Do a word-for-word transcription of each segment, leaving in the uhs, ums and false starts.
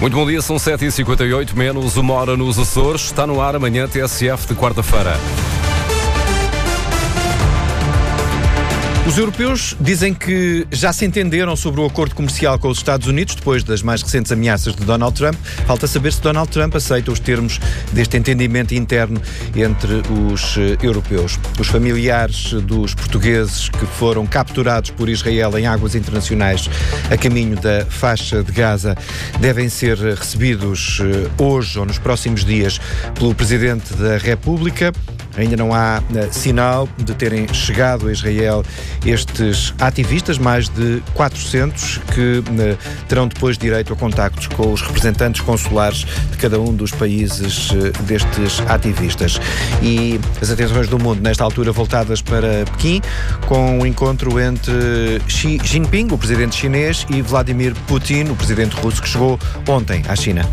Muito bom dia, são sete e cinquenta e oito, menos uma hora nos Açores. Está no ar amanhã T S F de quarta-feira. Os europeus dizem que já se entenderam sobre o acordo comercial com os Estados Unidos depois das mais recentes ameaças de Donald Trump. Falta saber se Donald Trump aceita os termos deste entendimento interno entre os europeus. Os familiares dos portugueses que foram capturados por Israel em águas internacionais a caminho da faixa de Gaza devem ser recebidos hoje ou nos próximos dias pelo Presidente da República. Ainda não há uh, sinal de terem chegado a Israel estes ativistas, mais de quatrocentos, que uh, terão depois direito a contactos com os representantes consulares de cada um dos países uh, destes ativistas. E as atenções do mundo, nesta altura, voltadas para Pequim, com um encontro entre Xi Jinping, o presidente chinês, e Vladimir Putin, o presidente russo, que chegou ontem à China.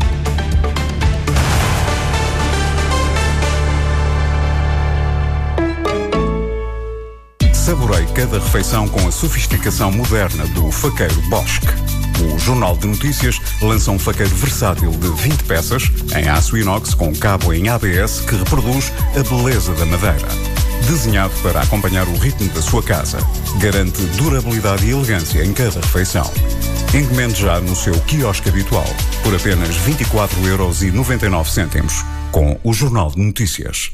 Saborei cada refeição com a sofisticação moderna do faqueiro Bosch. O Jornal de Notícias lança um faqueiro versátil de vinte peças, em aço inox com cabo em A B S que reproduz a beleza da madeira. Desenhado para acompanhar o ritmo da sua casa, garante durabilidade e elegância em cada refeição. Encomende já no seu quiosque habitual, por apenas vinte e quatro euros e noventa e nove cêntimos, com o Jornal de Notícias.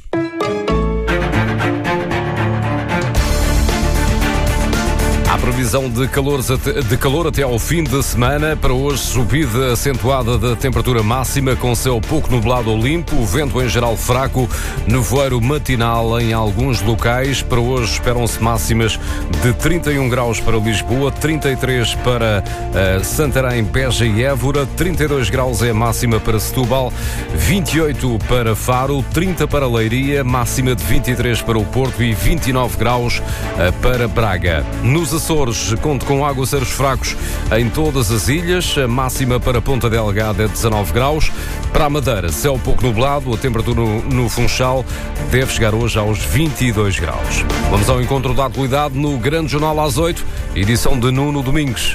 A previsão de calor, de calor até ao fim de semana. Para hoje, subida acentuada da temperatura máxima, com céu pouco nublado ou limpo, vento em geral fraco, nevoeiro matinal em alguns locais. Para hoje esperam-se máximas de trinta e um graus para Lisboa, trinta e três para uh, Santarém, Beja e Évora, trinta e dois graus é a máxima para Setúbal, vinte e oito para Faro, trinta para Leiria, máxima de vinte e três para o Porto e vinte e nove graus uh, para Braga. Nos Açores, conto com aguaceiros fracos em todas as ilhas, a máxima para Ponta Delgada é dezanove graus. Para a Madeira, céu pouco nublado, a temperatura no, no Funchal deve chegar hoje aos vinte e dois graus. Vamos ao encontro da atualidade no Grande Jornal às oito, edição de Nuno Domingues.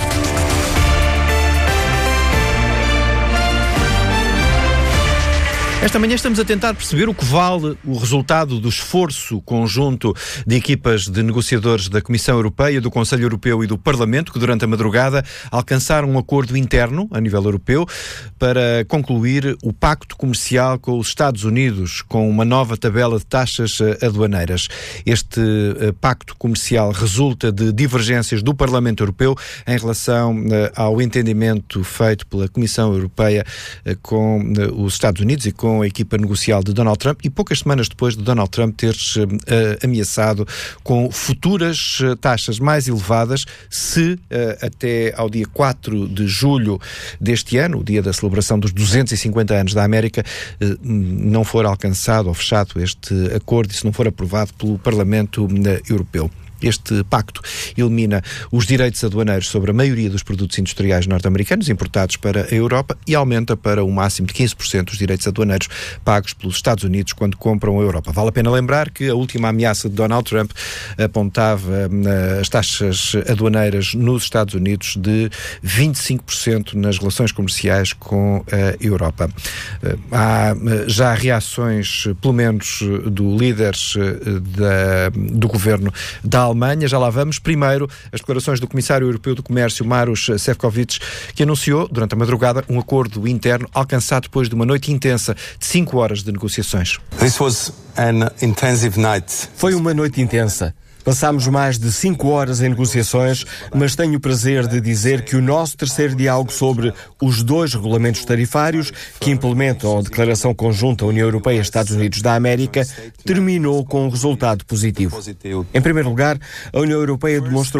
Esta manhã estamos a tentar perceber o que vale o resultado do esforço conjunto de equipas de negociadores da Comissão Europeia, do Conselho Europeu e do Parlamento, que durante a madrugada alcançaram um acordo interno a nível europeu para concluir o pacto comercial com os Estados Unidos, com uma nova tabela de taxas aduaneiras. Este uh, pacto comercial resulta de divergências do Parlamento Europeu em relação uh, ao entendimento feito pela Comissão Europeia uh, com uh, os Estados Unidos e com a equipa negocial de Donald Trump, e poucas semanas depois de Donald Trump ter uh, ameaçado com futuras uh, taxas mais elevadas se uh, até ao dia quatro de julho deste ano, o dia da celebração dos duzentos e cinquenta anos da América, uh, não for alcançado ou fechado este acordo e se não for aprovado pelo Parlamento uh, Europeu. Este pacto elimina os direitos aduaneiros sobre a maioria dos produtos industriais norte-americanos importados para a Europa e aumenta para um máximo de quinze por cento os direitos aduaneiros pagos pelos Estados Unidos quando compram a Europa. Vale a pena lembrar que a última ameaça de Donald Trump apontava uh, as taxas aduaneiras nos Estados Unidos de vinte e cinco por cento nas relações comerciais com a Europa. Uh, há uh, já reações, pelo menos, do líderes uh, da, do governo da Alemanha. Já lá vamos. Primeiro, as declarações do Comissário Europeu do Comércio, Maroš Šefčovič, que anunciou, durante a madrugada, um acordo interno alcançado depois de uma noite intensa de cinco horas de negociações. This was an intensive night. Foi uma noite intensa. Passámos mais de cinco horas em negociações, mas tenho o prazer de dizer que o nosso terceiro diálogo sobre os dois regulamentos tarifários que implementam a Declaração Conjunta União Europeia-Estados Unidos da América terminou com um resultado positivo. Em primeiro lugar, a União Europeia demonstrou